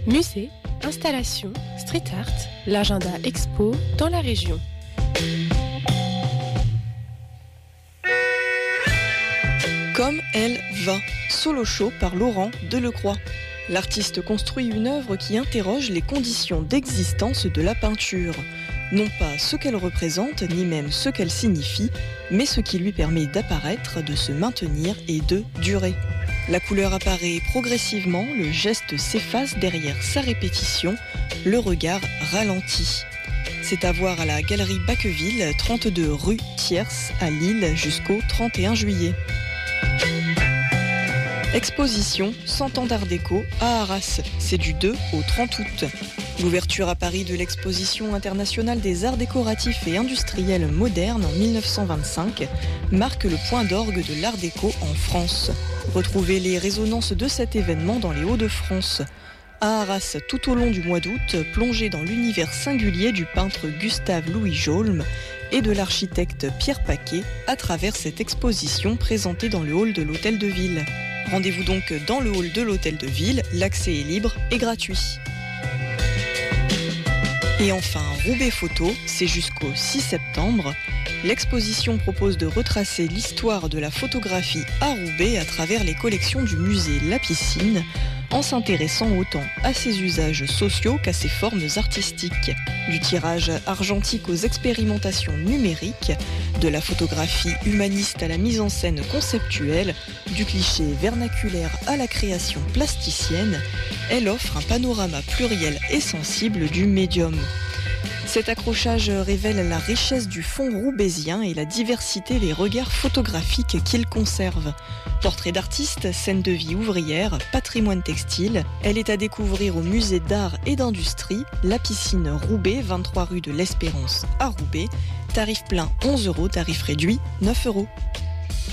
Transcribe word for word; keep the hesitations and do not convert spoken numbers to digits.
Musée, installations, street art, l'agenda expo dans la région. Comme elle va, solo show par Laurent Delecroix. L'artiste construit une œuvre qui interroge les conditions d'existence de la peinture. Non pas ce qu'elle représente, ni même ce qu'elle signifie, mais ce qui lui permet d'apparaître, de se maintenir et de durer. La couleur apparaît progressivement, le geste s'efface derrière sa répétition, le regard ralentit. C'est à voir à la Galerie Bacqueville, trente-deux rue Thiers, à Lille, jusqu'au trente et un juillet. Exposition cent ans d'art déco à Arras, c'est du deux au trente août. L'ouverture à Paris de l'exposition internationale des arts décoratifs et industriels modernes en mille neuf cent vingt-cinq marque le point d'orgue de l'art déco en France. Retrouvez les résonances de cet événement dans les Hauts-de-France. À Arras, tout au long du mois d'août, plongez dans l'univers singulier du peintre Gustave-Louis Jaulme et de l'architecte Pierre Paquet à travers cette exposition présentée dans le hall de l'Hôtel de Ville. Rendez-vous donc dans le hall de l'Hôtel de Ville, l'accès est libre et gratuit. Et enfin, Roubaix Photo, c'est jusqu'au six septembre. L'exposition propose de retracer l'histoire de la photographie à Roubaix à travers les collections du musée La Piscine, en s'intéressant autant à ses usages sociaux qu'à ses formes artistiques. Du tirage argentique aux expérimentations numériques, de la photographie humaniste à la mise en scène conceptuelle, du cliché vernaculaire à la création plasticienne, elle offre un panorama pluriel et sensible du médium. Cet accrochage révèle la richesse du fond roubaisien et la diversité des regards photographiques qu'il conserve. Portrait d'artiste, scène de vie ouvrière, patrimoine textile, elle est à découvrir au musée d'art et d'industrie, La Piscine Roubaix, vingt-trois rue de l'Espérance à Roubaix. Tarif plein onze euros, tarif réduit neuf euros.